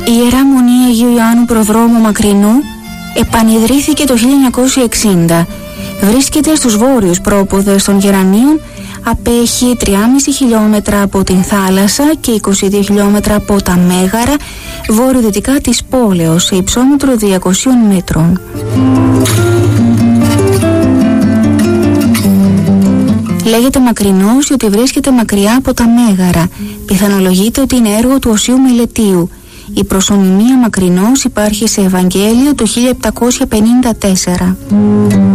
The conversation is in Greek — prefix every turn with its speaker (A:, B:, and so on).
A: Η Ιερά Μονή Αγίου Ιωάννου Προδρόμου Μακρινού επανιδρύθηκε το 1960. Βρίσκεται στους βόρειους πρόποδες των Γερανίων, απέχει 3,5 χιλιόμετρα από την θάλασσα και 22 χιλιόμετρα από τα Μέγαρα, βορειοδυτικά της πόλεως, σε υψόμετρο 200 μέτρων. Λέγεται μακρινός γιατί βρίσκεται μακριά από τα Μέγαρα. Πιθανολογείται ότι είναι έργο του Οσίου Μελετίου. Η προσωνυμία Μακρινός υπάρχει σε Ευαγγέλιο το 1754.